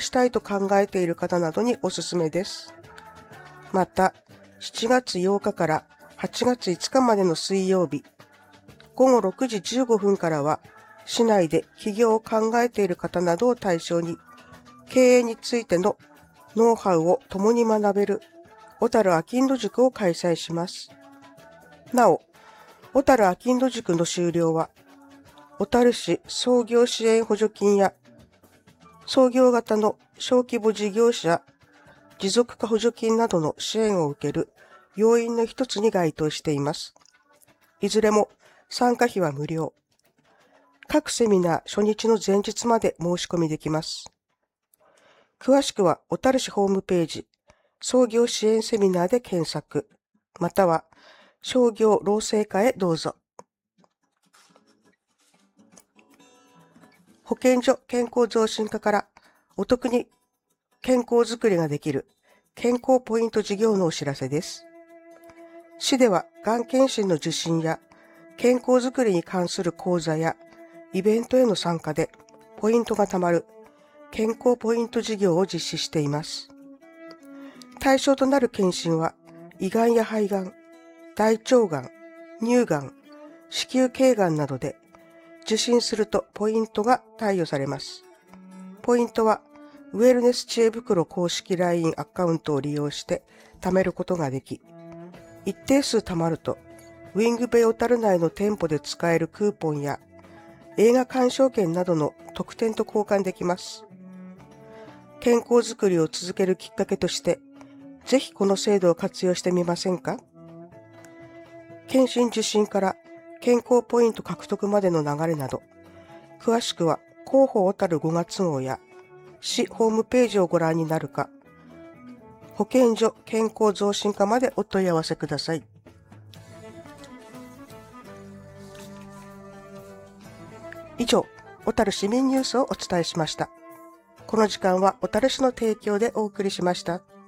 したいと考えている方などにおすすめです。また、7月8日から8月5日までの水曜日、午後6時15分からは、市内で起業を考えている方などを対象に、経営についてのノウハウを共に学べる小樽あきんど塾を開催します。なお、小樽あきんど塾の修了は、小樽市創業支援補助金や創業型の小規模事業者持続化補助金などの支援を受ける要因の一つに該当しています。いずれも参加費は無料。各セミナー初日の前日まで申し込みできます。詳しくは小樽市ホームページ、創業支援セミナーで検索、または商業労政課へどうぞ。保健所健康増進課からお得に健康づくりができる健康ポイント事業のお知らせです。市ではがん検診の受診や健康づくりに関する講座やイベントへの参加でポイントが貯まる健康ポイント事業を実施しています。対象となる検診は胃がんや肺がん、大腸がん、乳がん、子宮頸がんなどで受診するとポイントが貸与されます。ポイントはウェルネス知恵袋公式 LINE アカウントを利用して貯めることができ、一定数貯まるとウィングベイ小樽内の店舗で使えるクーポンや映画鑑賞券などの特典と交換できます。健康づくりを続けるきっかけとして、ぜひこの制度を活用してみませんか？検診受診から健康ポイント獲得までの流れなど、詳しくは広報小樽5月号や市ホームページをご覧になるか、保健所健康増進課までお問い合わせください。以上、小樽市民ニュースをお伝えしました。この時間は小樽市の提供でお送りしました。